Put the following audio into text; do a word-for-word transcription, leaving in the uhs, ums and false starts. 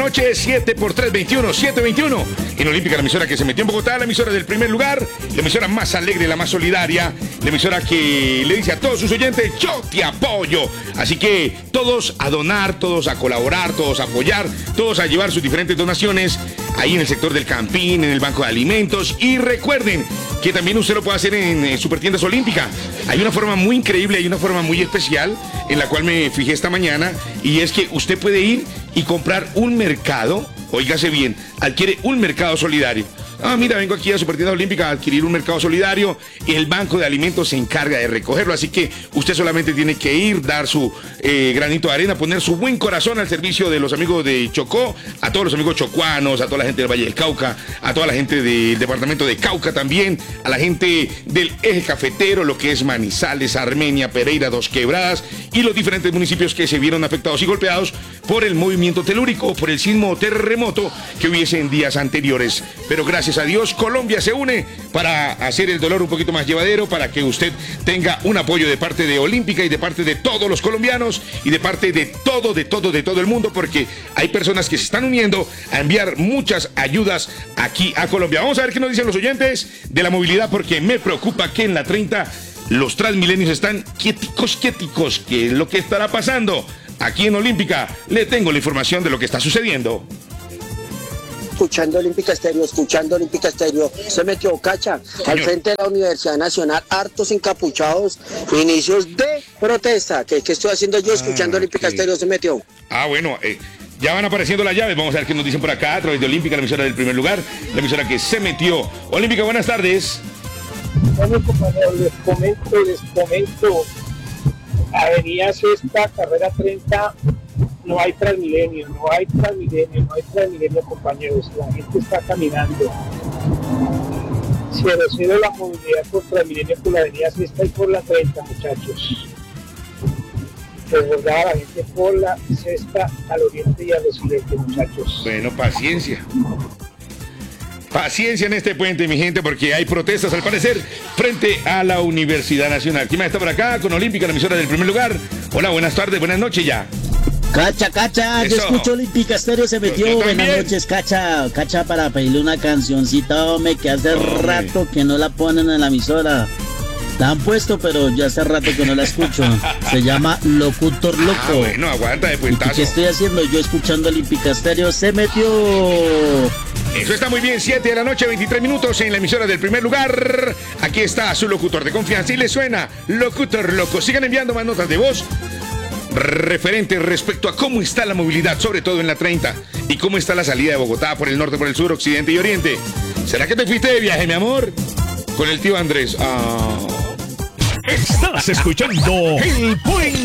Noche siete por tres, veintiuno, siete veintiuno. En Olímpica, la emisora que se metió en Bogotá, la emisora del primer lugar, la emisora más alegre, la más solidaria, la emisora que le dice a todos sus oyentes, yo te apoyo. Así que todos a donar, todos a colaborar, todos a apoyar, todos a llevar sus diferentes donaciones ahí en el sector del Campín, en el Banco de Alimentos. Y recuerden que también usted lo puede hacer en eh, Supertiendas Olímpica. Hay una forma muy increíble, hay una forma muy especial en la cual me fijé esta mañana, y es que usted puede ir y comprar un mercado, óigase bien, adquiere un mercado solidario. Ah, mira, vengo aquí a Supertienda Olímpica a adquirir un mercado solidario y el Banco de Alimentos se encarga de recogerlo. Así que usted solamente tiene que ir, dar su eh, granito de arena, poner su buen corazón al servicio de los amigos de Chocó, a todos los amigos chocuanos, a toda la gente del Valle del Cauca, a toda la gente del departamento de Cauca también, a la gente del eje cafetero, lo que es Manizales, Armenia, Pereira, Dos Quebradas y los diferentes municipios que se vieron afectados y golpeados por el movimiento telúrico, por el sismo terremoto que hubiese en días anteriores. Pero gracias a Dios, Colombia se une para hacer el dolor un poquito más llevadero, para que usted tenga un apoyo de parte de Olímpica y de parte de todos los colombianos y de parte de todo, de todo, de todo el mundo, porque hay personas que se están uniendo a enviar muchas ayudas aquí a Colombia. Vamos a ver qué nos dicen los oyentes de la movilidad, porque me preocupa que en la treinta los Transmilenios están quieticos, quieticos. ¿Qué es lo que estará pasando? Aquí en Olímpica le tengo la información de lo que está sucediendo. Escuchando Olímpica Estéreo, escuchando Olímpica Estéreo, se metió Cacha al frente de la Universidad Nacional, hartos encapuchados, inicios de protesta. ¿Qué, qué estoy haciendo yo escuchando ah, Olímpica okay. Estéreo? Se metió. Ah, bueno, eh, ya van apareciendo las llaves, vamos a ver qué nos dicen por acá a través de Olímpica, la emisora del primer lugar, la emisora que se metió. Olímpica, buenas tardes. Bueno, compañeros, les comento, les comento, Avenida Sexta, carrera treinta, no hay Transmilenio, no hay Transmilenio, no hay Transmilenio, compañeros, la gente está caminando. Se reduce la movilidad por Transmilenio por la avenida Sexta y por la treinta, muchachos. Desbordaba la gente por la Sexta al oriente y al occidente, muchachos. Bueno, paciencia. Paciencia en este puente, mi gente, porque hay protestas, al parecer, frente a la Universidad Nacional. ¿Quién más está por acá? Con Olímpica, la emisora del primer lugar. Hola, buenas tardes, buenas noches ya. Cacha, Cacha, Eso. Yo escucho Olímpica Estéreo, se metió. Yo, yo buenas noches, Cacha. Cacha, para pedirle una cancioncita, hombre, que hace hombre. rato que no la ponen en la emisora. La han puesto, pero ya hace rato que no la escucho. Se llama Locutor Loco. Ah, bueno, aguanta de puentazo. ¿Y qué estoy haciendo? Yo escuchando Olímpica Estéreo, se metió. Eso está muy bien, siete de la noche, veintitrés minutos en la emisora del primer lugar. Aquí está su locutor de confianza y le suena Locutor Loco. Sigan enviando más notas de voz referentes respecto a cómo está la movilidad, sobre todo en la treinta, y cómo está la salida de Bogotá por el norte, por el sur, occidente y oriente. ¿Será que te fuiste de viaje, mi amor? Con el tío Andrés. Ah. Estás escuchando El Puente.